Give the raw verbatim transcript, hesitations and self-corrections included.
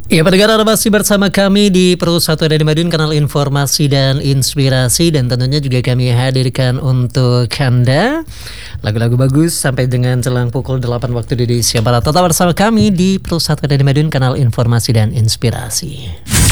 Ya, pendengar, Anda masih bersama kami di Pro satu Radio Madiun, kanal informasi dan inspirasi, dan tentunya juga kami hadirkan untuk Anda lagu-lagu bagus sampai dengan jelang pukul delapan waktu Indonesia Barat. Tetap bersama kami di Pro satu Radio Madiun, kanal informasi dan inspirasi.